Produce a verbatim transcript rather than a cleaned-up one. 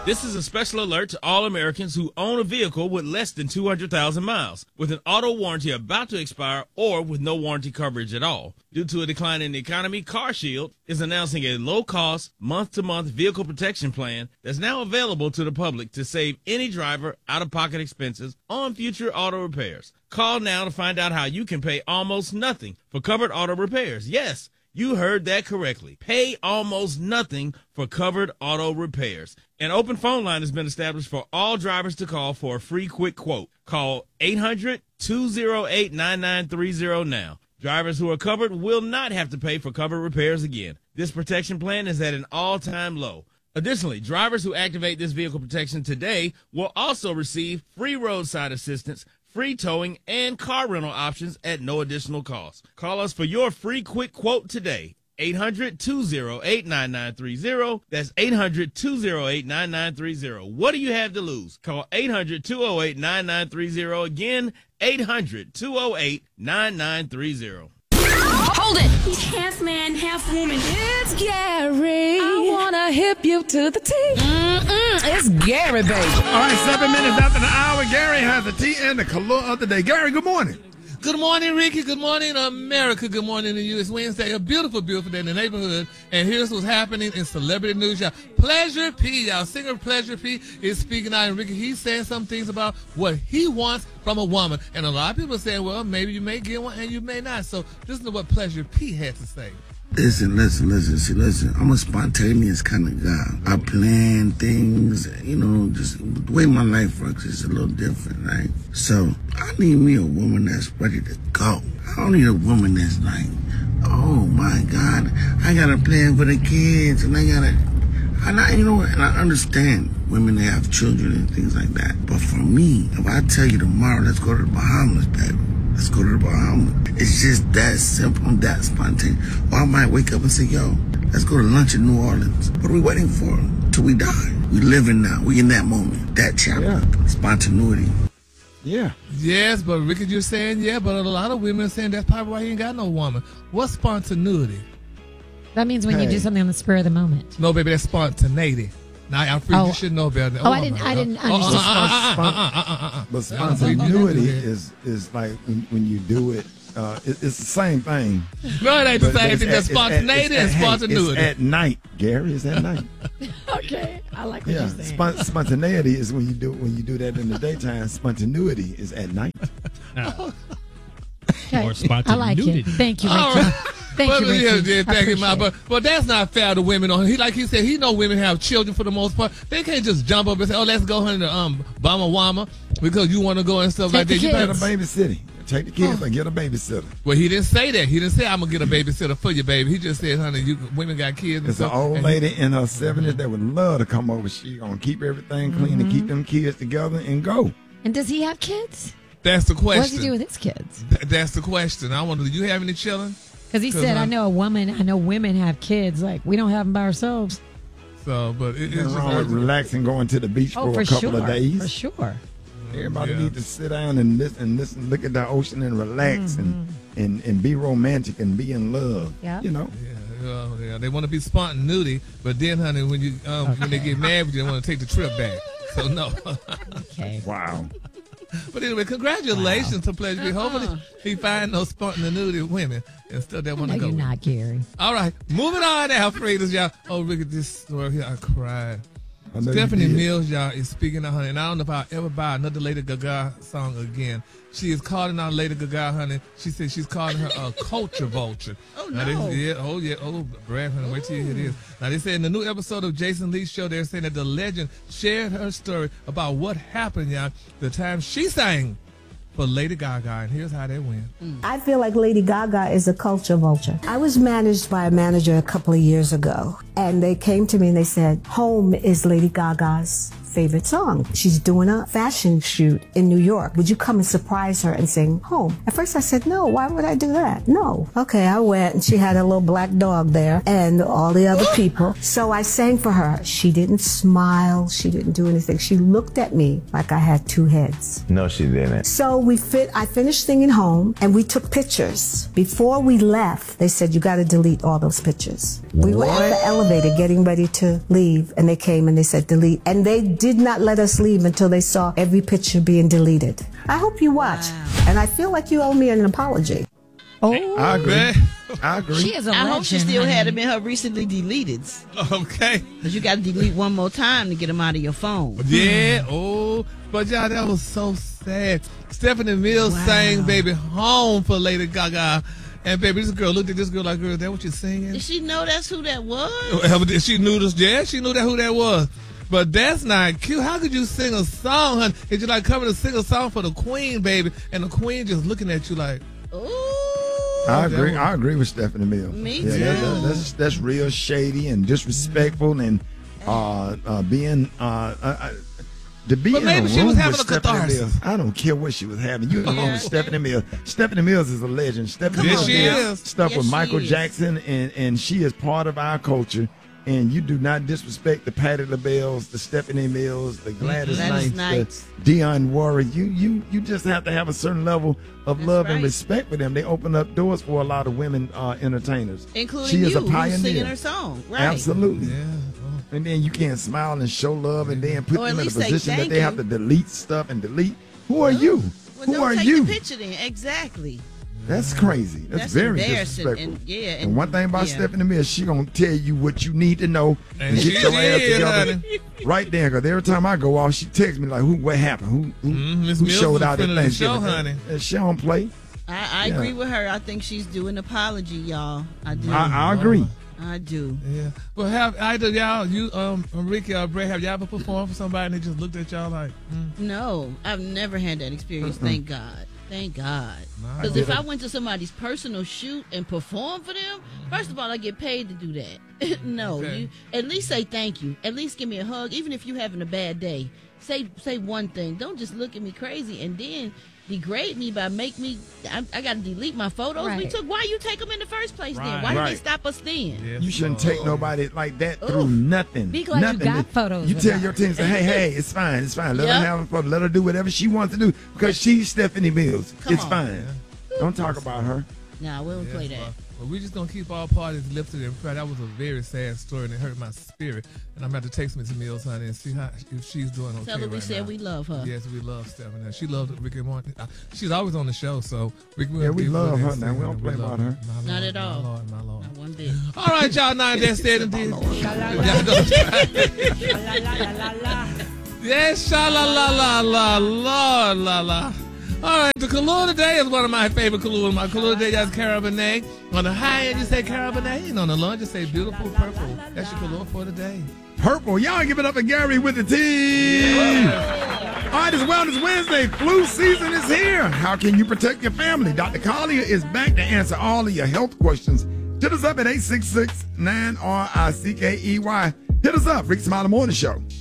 This is a special alert to all Americans who own a vehicle with less than two hundred thousand miles, with an auto warranty about to expire or with no warranty coverage at all. Due to a decline in the economy, CarShield is announcing a low-cost, month-to-month vehicle protection plan that's now available to the public to save any driver out-of-pocket expenses on future auto repairs. Call now to find out how you can pay almost nothing for covered auto repairs. Yes, you heard that correctly. Pay almost nothing for covered auto repairs. An open phone line has been established for all drivers to call for a free quick quote. Call eight hundred, two oh eight, nine nine three oh now. Drivers who are covered will not have to pay for covered repairs again. This protection plan is at an all-time low. Additionally, drivers who activate this vehicle protection today will also receive free roadside assistance, free towing, and car rental options at no additional cost. Call us for your free quick quote today. eight hundred, two oh eight, nine nine three oh. That's eight hundred, two oh eight, nine nine three oh. What do you have to lose? Call eight hundred, two oh eight, nine nine three oh. Again, eight hundred, two oh eight, nine nine three oh. Hold it! He's half man, half woman. It's Gary. I wanna hip you to the T. Mm-mm, it's Gary, baby. All right, seven minutes after the hour, Gary has the tea and the color of the day. Gary, good morning. Good morning, Ricky. Good morning, America. Good morning to you. It's Wednesday, a beautiful, beautiful day in the neighborhood. And here's what's happening in celebrity news, y'all. Pleasure P, y'all. Singer Pleasure P is speaking out. And Ricky, he's saying some things about what he wants from a woman. And a lot of people are saying, well, maybe you may get one and you may not. So listen to what Pleasure P had to say. Listen, listen, listen, see, listen. I'm a spontaneous kind of guy. I plan things, you know, just the way my life works is a little different, right? So I need me a woman that's ready to go. I don't need a woman that's like, oh my God, I got a plan for the kids and I got to, and I, you know, and I understand women that have children and things like that. But for me, if I tell you tomorrow, let's go to the Bahamas, baby. Let's go to the Bahamas. It's just that simple and that spontaneous. Or I might wake up and say, yo, let's go to lunch in New Orleans. What are we waiting for? Till we die. We living now. We in that moment. That chapter. Yeah. Spontaneity. Yeah. Yes, but Ricky, you're saying, yeah, but a lot of women are saying that's probably why he ain't got no woman. What's spontaneity? That means when Hey. you do something on the spur of the moment. No, baby, that's spontaneity. Now, I'm free. Oh. You should know better. Oh, I didn't- I didn't understand. But spontaneity is is like when, when you do it, uh, it, it's the same thing. No, it ain't the But- but same it's thing. at- That's it's at- spontaneity and it's at- hey, spontaneity. It's at night, Gary. It's at night. Okay, I like what Yeah, you're saying. Spon- spontaneity is when you do when you do that in the daytime. Spontaneity is at night. Okay. Or I like it. spontaneity. Thank you, All Ricky. right. Thank But, you, Ricky. yeah, yeah, I thank you, Ma. appreciate But, but that's not fair to women. On he like he said, he know women have children for the most part. They can't just jump up and say, "Oh, let's go honey, to um Bama Wama," because you want to go and stuff Take like the that. You kids. better. Get a babysitter. Take the kids and get a babysitter. Well, he didn't say that. He didn't say I'm gonna get a babysitter for you, baby. He just said, "Honey, you women got kids." And It's an stuff. old And lady in her seventies that would love to come over. She gonna keep everything clean Mm-hmm. and keep them kids together and go. And does he have kids? That's the What question. does he do with his kids? Th- That's the question. I wonder, do you have any children? Because he 'Cause said, I- I know a woman, I know women have kids. Like, we don't have them by ourselves. So, but it, it's Nothing just wrong with relaxing, going to the beach Oh, for for a couple sure. of days. For sure. Everybody Yeah. needs to sit down and listen, and listen, look at the ocean and relax and, Mm-hmm. and and be romantic and be in love. Yeah. You know. Yeah, well, yeah, they want to be spontaneity, but then, honey, when you um, when they get mad with you, they want to take the trip back. So no. Okay. Wow. But anyway, congratulations to Pleasure B. Hopefully he find those spontaneity women and stuff that want No, to go. you're with. not, Gary. All right, moving on now, Fridas, y'all. Oh, look at this story here. I cried. I know you Stephanie did. Mills, y'all, is speaking of honey, and I don't know if I'll ever buy another Lady Gaga song again. She is calling out Lady Gaga, honey. She said she's calling her a culture vulture. Oh, no. Now, this, yeah, oh, yeah. Oh, Brad, honey, wait till you hear this. Now, they say in the new episode of Jason Lee's show, they're saying that the legend shared her story about what happened, y'all, the time she sang for Lady Gaga, and here's how they went. I feel like Lady Gaga is a culture vulture. I was managed by a manager a couple of years ago, and they came to me and they said, home is Lady Gaga's favorite song. She's doing a fashion shoot in New York. Would you come and surprise her and sing home? At first I said, no, why would I do that? No. Okay, I went and she had a little black dog there and all the other people. So I sang for her. She didn't smile. She didn't do anything. She looked at me like I had two heads. No, she didn't. So we fit, I finished singing home and we took pictures. Before we left, they said, you got to delete all those pictures. We were at the elevator getting ready to leave and they came and they said delete. And they did not let us leave until they saw every picture being deleted. I hope you watch. Wow. And I feel like you owe me an apology. Oh, I agree. I agree. She is a I legend, hope she still honey. had them in her recently deleted. Okay. Because you got to delete one more time to get them out of your phone. Yeah. Oh, but y'all, that was so sad. Stephanie Mills Wow. sang "Baby Home" for Lady Gaga. And baby, this girl looked at this girl like, girl, is that what you're singing? Did she know that's who that was? She knew this, yeah, she knew that who that was. But that's not cute. How could you sing a song, honey? It's just like coming to sing a song for the Queen, baby, and the Queen just looking at you like, Ooh. I agree. I agree with Stephanie Mills. Me yeah, too. That, that, that's that's real shady and disrespectful and uh, uh, being uh, uh, to be But in maybe a she room was having with a Stephanie catharsis. Mills. I don't care what she was having. You in the room with Stephanie Mills. Stephanie Mills is a legend. Stephanie Yes, Mills she did is. stuff Yes, with she Michael is. Jackson, and and she is part of our culture. And you do not disrespect the Patti LaBelle's, the Stephanie Mills, the Gladys, Gladys Knights, Knights. the Dionne Warwick. You you you just have to have a certain level of That's love and right. respect for them. They open up doors for a lot of women uh, entertainers. Including she is you, a pioneer. who's singing her song. Right. Absolutely. yeah. And then you can't smile and show love, and then put Or at them in a least say position that thank they have you. to delete stuff and delete. Who are you? Well, Who don't are take you? the picture then. Exactly. That's crazy. That's, That's very embarrassing, disrespectful. and- yeah, and, and- one thing about yeah. Stephanie Mills, she gonna tell you what you need to know and, And get she your ass did, together honey. right there. Because every time I go off, she texts me like, "Who? What happened? Who? Who, Mm, Miss who Mills showed was out at friend of the Thanksgiving?" show, honey. And she don't play. I, I Yeah. agree with her. I think she's due an apology, y'all. I do. I, I agree. I do. Yeah. Well, have either y'all, you, um, Ricky or Bray, have y'all ever performed for somebody and they just looked at y'all like, mm, No, I've never had that experience. Thank God. Thank God. Nah, Because I if did I it. went to somebody's personal shoot and perform for them, first of all, I get paid to do that. no, Okay. you at least say thank you. At least give me a hug, even if you're having a bad day. Say say one thing. Don't just look at me crazy and then degrade me by make me. I, I got to delete my photos we Right. took. Why you take them in the first place? Then Right. why did Right. they stop us then? yes, You shouldn't Lord. take nobody like that through Ooh. nothing. Be glad you nothing. got photos You of tell her. your team, say, hey, hey, it's fine, it's fine. Let Yep. her have fun. Let her do whatever she wants to do because she's Stephanie Mills. Come it's on. fine. Don't talk about her. Nah, we don't Yes, play that. Lord. Well, we just gonna keep all parties lifted in prayer. That was a very sad story and it hurt my spirit. And I'm about to text Miss Mills, honey, and see how if she's doing okay Tell her we right said now. we love her. Yes, we love Stephanie. She loves Ricky and Morty. Uh, She's always on the show, so Ricky. Yeah, we give love that her and now. see We don't play love about her. My Not Lord, at all. My Lord, my Lord. Not one bit. All right, y'all. Now that's dead and did. Yes, sha la la la la la la la. All right, the Kahlua today is one of my favorite Kahlua. My Kahlua today is Carabinate. On the high end, you say Carabinate, and on the low end, you say beautiful purple. That's your Kahlua for today. Purple. Y'all give it up for Gary with the T. All right, it's Wellness Wednesday. Flu season is here. How can you protect your family? Doctor Collier is back to answer all of your health questions. Hit us up at eight six six, nine R I C K E Y. Hit us up, Rick Smiley Morning Show.